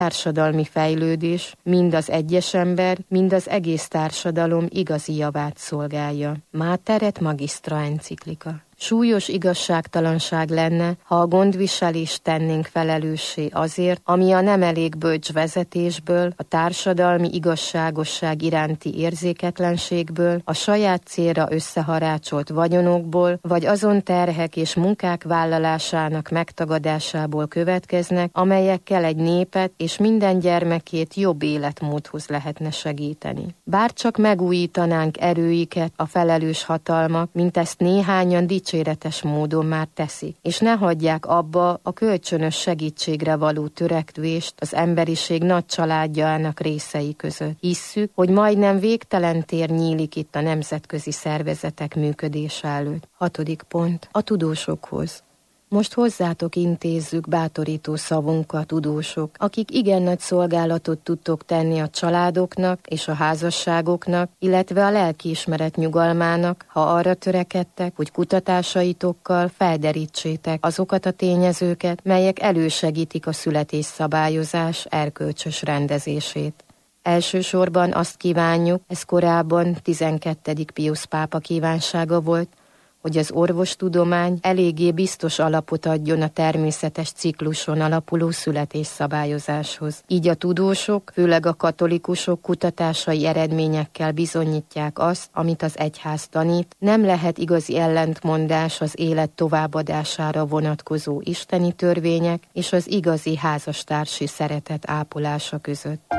társadalmi fejlődés mind az egyes ember, mind az egész társadalom igazi javát szolgálja. Mater et Magistra enciklika. Súlyos igazságtalanság lenne, ha a gondviselést tennénk felelőssé azért, ami a nem elég bölcs vezetésből, a társadalmi igazságosság iránti érzéketlenségből, a saját célra összeharácsolt vagyonokból, vagy azon terhek és munkák vállalásának megtagadásából következnek, amelyekkel egy népet és minden gyermekét jobb életmódhoz lehetne segíteni. Bárcsak megújítanánk erőiket a felelős hatalmak, mint ezt néhányan dicséretes módon már teszik, és ne hagyják abba a kölcsönös segítségre való törekvést az emberiség nagy családjának részei között. Hisszük, hogy majdnem végtelen tér nyílik itt a nemzetközi szervezetek működése előtt. 6. pont. A tudósokhoz. Most hozzátok intézzük bátorító szavunkat, tudósok, akik igen nagy szolgálatot tudtok tenni a családoknak és a házasságoknak, illetve a lelkiismeret nyugalmának, ha arra törekedtek, hogy kutatásaitokkal felderítsétek azokat a tényezőket, melyek elősegítik a születésszabályozás erkölcsös rendezését. Elsősorban azt kívánjuk, ez korábban 12. Piusz pápa kívánsága volt, hogy az orvostudomány eléggé biztos alapot adjon a természetes cikluson alapuló születésszabályozáshoz. Így a tudósok, főleg a katolikusok kutatásai eredményekkel bizonyítják azt, amit az egyház tanít, nem lehet igazi ellentmondás az élet továbbadására vonatkozó isteni törvények és az igazi házastársi szeretet ápolása között.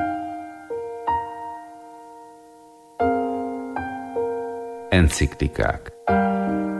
Enciklikák.